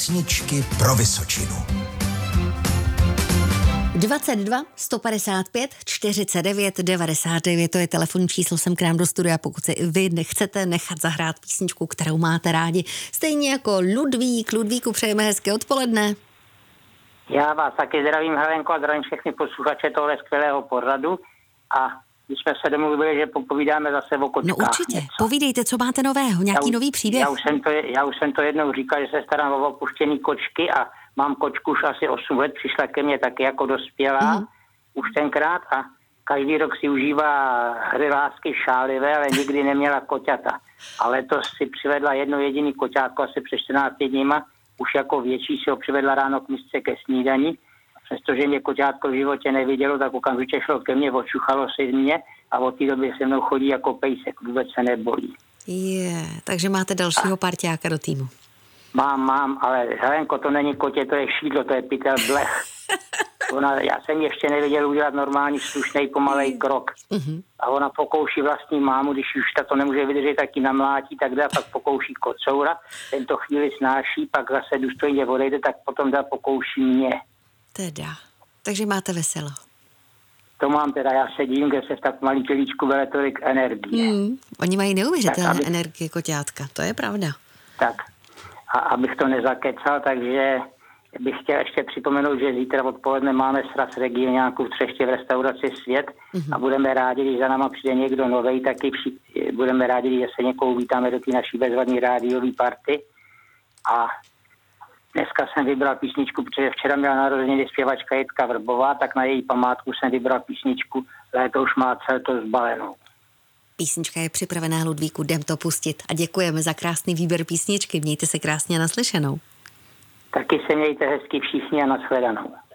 Písničky pro Vysočinu. 22 155 49 99, to je telefonní číslo sem k nám do studia, pokud si vy nechcete nechat zahrát písničku, kterou máte rádi. Stejně jako Ludvík. Ludvíku, přejeme hezké odpoledne. Já vás taky zdravím, Helenko, a zdravím všechny posluchače tohle skvělého pořadu. A když jsme se domluvili, že popovídáme zase o kočkách. No určitě, něco. Povídejte, co máte nového, nějaký nový příběh. Já už jsem to jednou říkal, že se starám o opuštěný kočky a mám kočku už asi 8 let, přišla ke mně taky jako dospělá, už tenkrát, a každý rok si užívá hry lásky šálivé, ale nikdy neměla koťata. A letos si přivedla jedno jediný koťátko asi před 14 dníma, už jako větší si ho přivedla ráno k misce ke snídani. Přestože mě koťátko v životě nevidělo, tak okamžitě šlo ke mně, odšuchalo si mě a od té doby se mnou chodí jako pejsek, vůbec se nebojí. Takže máte dalšího parťáka do týmu. Mám, ale Helenko, to není kotě, to je šídlo, to je pytel blech. Já jsem ještě nevěděl udělat normální slušnej pomalej krok. A ona pokouší vlastní mámu, když už ta to nemůže vydržet, tak ji namlátí, tak dá, pak pokouší kocoura, tento chvíli snáší, pak zase důstojně odejde, tak potom dá pokouší mě. Teda, takže máte veselo. To mám teda, já se divím, že se v tak malý tělíčku vele tolik energie. Oni mají neuvěřitelné energie koťátka, to je pravda. Tak, a abych to nezakecal, takže bych chtěl ještě připomenout, že zítra odpoledne máme sraz regionáků v Třeště v restauraci Svět a budeme rádi, když za náma přijde někdo novej, taky budeme rádi, že se někoho vítáme do té naší bezvadné rádiové party. A dneska jsem vybral písničku, protože včera měla narozeniny zpěvačka Jitka Vrbová, tak na její památku jsem vybral písničku Léto už má celto zbalenou. Písnička je připravená, Ludvíku, jdem to pustit a děkujeme za krásný výběr písničky. Mějte se krásně, naslyšenou. Taky se mějte hezky všichni a nashledanou.